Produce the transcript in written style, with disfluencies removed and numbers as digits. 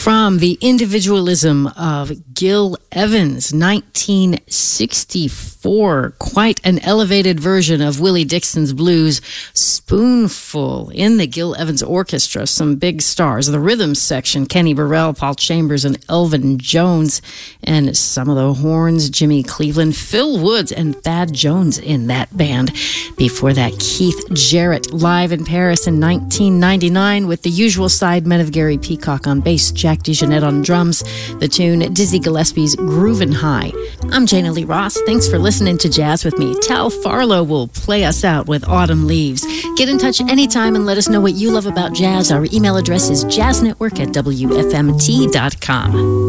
From the individualism of Gil Evans, 1964, quite an elevated version of Willie Dixon's blues, Spoonful, in the Gil Evans Orchestra. Some big stars. The rhythm section, Kenny Burrell, Paul Chambers, and Elvin Jones. And some of the horns, Jimmy Cleveland, Phil Woods, and Thad Jones in that band. Before that, Keith Jarrett, live in Paris in 1999 with the usual sidemen of Gary Peacock on bass, Jack DeJohnette on drums, the tune Dizzy Gillespie's Groovin' High. I'm Jana Lee Ross. Thanks for listening to Jazz with me. Tal Farlow will play us out with Autumn Leaves. Get in touch anytime and let us know what you love about jazz. Our email address is jazznetwork@wfmt.com.